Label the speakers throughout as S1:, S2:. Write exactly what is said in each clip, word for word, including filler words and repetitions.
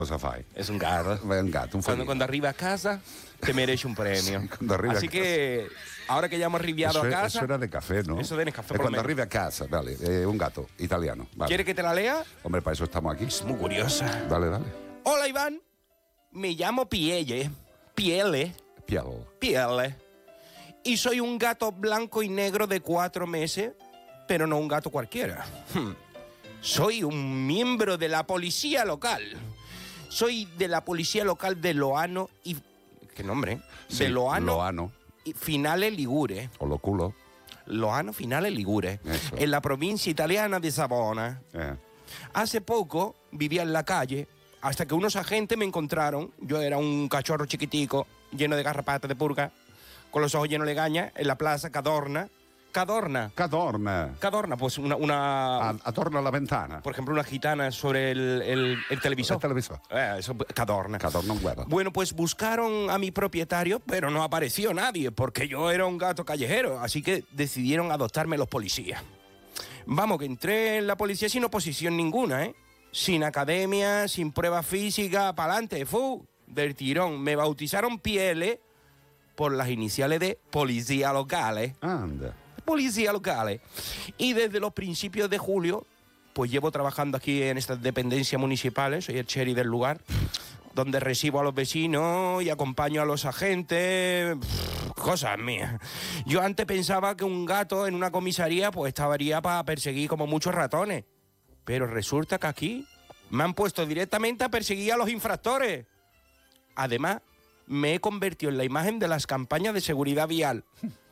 S1: Cosa fai?
S2: Es un gato.
S1: È un gatto, un
S2: Cuando,
S1: felino.
S2: cuando arriva a casa, te merece un premio.
S1: Sí, cuando arriva
S2: Así
S1: a
S2: que, ahora que ya hemos arriviado
S1: Eso,
S2: a
S1: è-
S2: casa,
S1: eso era de café, ¿no?
S2: Eso de Nescafé,
S1: Es
S2: por lo
S1: cuando
S2: menos.
S1: arriba a casa, vale. eh, un gato italiano. Vale.
S2: ¿quiere que te la lea?
S1: Hombre, para eso estamos aquí.
S2: Es muy curiosa.
S1: Dale, dale.
S2: Hola, Iván. Me llamo Pielle. Piele.
S1: Piel.
S2: Piele. Y soy un gato blanco y negro de cuatro meses, pero no un gato cualquiera. Hmm. Soy un miembro de la policía local. Soy de la policía local de Loano y... ¿Qué nombre? eh?
S1: Sí,
S2: de Loano,
S1: Loano.
S2: y Finale Ligure.
S1: O lo culo.
S2: Loano Finale Ligure.
S1: Eso.
S2: En la provincia italiana de Savona.
S1: Eh.
S2: Hace poco vivía en la calle hasta que unos agentes me encontraron. Yo era un cachorro chiquitico, lleno de garrapatas de purga, con los ojos llenos de gaña, en la plaza Cadorna. Cadorna.
S1: Cadorna.
S2: Cadorna, pues una... una
S1: A- Attorno alla ventana.
S2: por ejemplo, una gitana sobre el, el- el televisor.
S1: El televisor.
S2: Eh, eso, Cadorna.
S1: Cadorna un huevo.
S2: Bueno, pues buscaron a mi propietario, pero no apareció nadie, porque yo era un gato callejero, así que decidieron adoptarme los policías. Vamos, que entré en la policía sin oposición ninguna, ¿eh? Sin academia, sin prueba física, pa'lante, fu, del tirón. Me bautizaron Piele por las iniciales de policía locales.
S1: Anda.
S2: Policía locales. Y desde los principios de julio, pues llevo trabajando aquí en estas dependencias municipales, soy el sheriff del lugar, donde recibo a los vecinos y acompaño a los agentes, pff, cosas mías. Yo antes pensaba que un gato en una comisaría pues estaría para perseguir como muchos ratones, pero resulta que aquí me han puesto directamente a perseguir a los infractores. Además, me he convertido en la imagen de las campañas de seguridad vial.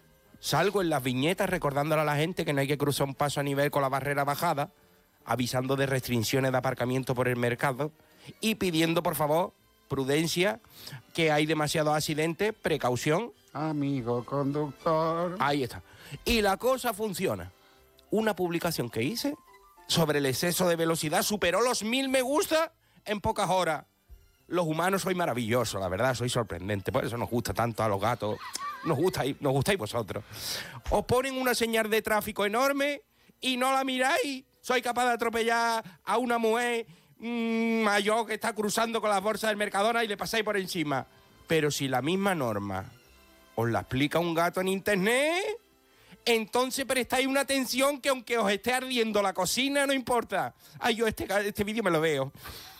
S2: Salgo en las viñetas recordándole a la gente que no hay que cruzar un paso a nivel con la barrera bajada, avisando de restricciones de aparcamiento por el mercado y pidiendo, por favor, prudencia, que hay demasiados accidentes, precaución.
S1: Amigo conductor.
S2: Ahí está. Y la cosa funciona. Una publicación que hice sobre el exceso de velocidad superó los mil me gusta en pocas horas. Los humanos sois maravillosos, la verdad, sois sorprendentes. Por eso nos gusta tanto a los gatos. Nos gustáis, nos gustáis vosotros. Os ponen una señal de tráfico enorme y no la miráis. Soy capaz de atropellar a una mujer mmm, mayor que está cruzando con las bolsas del Mercadona y le pasáis por encima. Pero si la misma norma os la explica un gato en internet, entonces prestáis una atención que aunque os esté ardiendo la cocina, no importa. Ay, yo este, este vídeo me lo veo.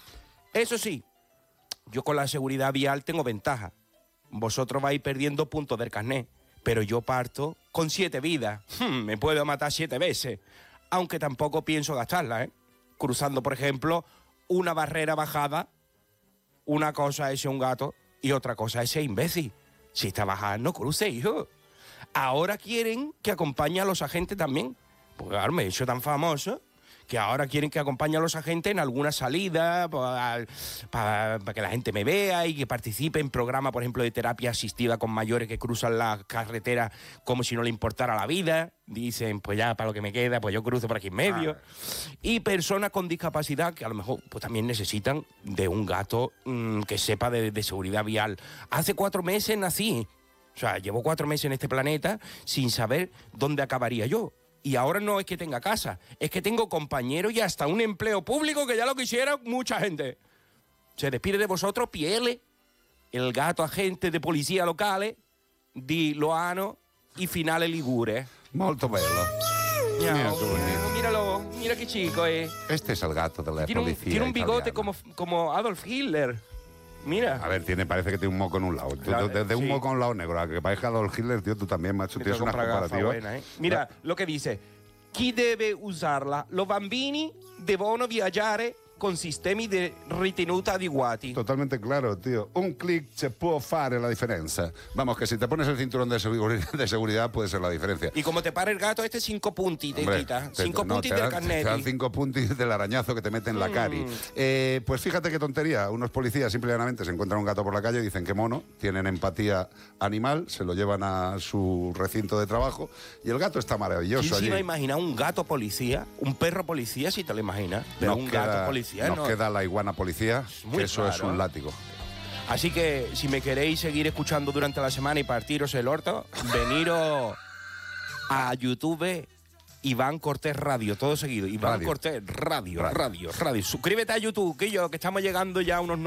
S2: Eso sí, yo con la seguridad vial tengo ventaja. Vosotros vais perdiendo puntos del carnet, pero yo parto con siete vidas. Hmm, me puedo matar siete veces, aunque tampoco pienso gastarla, ¿eh? Cruzando, por ejemplo, una barrera bajada, una cosa es ser un gato y otra cosa es ser imbécil. Si está bajada, no cruce, hijo. Ahora quieren que acompañe a los agentes también. Porque claro, me he hecho tan famoso que ahora quieren que acompañe a los agentes en alguna salida para, para, para que la gente me vea y que participe en programas, por ejemplo, de terapia asistida con mayores que cruzan la carretera como si no le importara la vida. Dicen, pues ya, para lo que me queda, pues yo cruzo por aquí en medio. Ah. Y personas con discapacidad que a lo mejor pues también necesitan de un gato mmm, que sepa de, de seguridad vial. Hace cuatro meses nací. O sea, llevo cuatro meses en este planeta sin saber dónde acabaría yo. Y ahora no es que tenga casa, es que tengo compañeros y hasta un empleo público que ya lo quisiera mucha gente. Se despide de vosotros Piele, el gato agente de policía locales di Loano y Finale Ligure.
S1: Molto bello.
S2: Mira,
S1: Mira qué bonito.
S2: míralo, mira qué chico es.
S1: Este es el gato de la
S2: Tiene un,
S1: policía
S2: tiene un bigote
S1: italiana.
S2: como, como Adolf Hitler. Mira.
S1: A ver, tiene, parece que tiene un moco en un lado.
S2: Claro,
S1: Desde un
S2: sí.
S1: moco en un lado negro, a que parezca Adolf Hitler, tío, tú también, macho, tienes una comparativa.
S2: Buena, eh? Mira lo che dice. Chi deve usarla? Los bambini devono viaggiare con sistemi di ritenuta adeguati.
S1: Totalmente claro, tío. Un clic se puede fare la diferencia. Vamos, que si te pones el cinturón de seguridad, de seguridad puede ser la diferencia.
S2: Y como te para el gato, este cinco punti te
S1: Hombre,
S2: quita.
S1: te-
S2: Cinco
S1: no,
S2: punti
S1: te
S2: del
S1: dan-
S2: carnet.
S1: Te dan cinco puntis del arañazo que te mete en la cari. Eh, pues fíjate qué tontería. Unos policías simplemente se encuentran un gato por la calle y dicen que mono, tienen empatía animal, se lo llevan a su recinto de trabajo y el gato está maravilloso
S2: ¿Quién se
S1: allí.
S2: iba a imaginar un gato policía? Un perro policía, si te lo imaginas. Pero
S1: Nos
S2: un
S1: queda-
S2: gato policía,
S1: nos
S2: ¿no?
S1: queda la iguana policía,
S2: muy
S1: que eso es
S2: claro.
S1: un látigo.
S2: Así que si me queréis seguir escuchando durante la semana y partiros el orto, veniros a YouTube Iván Cortés Radio, todo seguido. Iván
S1: Radio.
S2: Cortés Radio,
S1: Radio.
S2: Radio, Radio. Suscríbete a YouTube, que yo, que estamos llegando ya a unos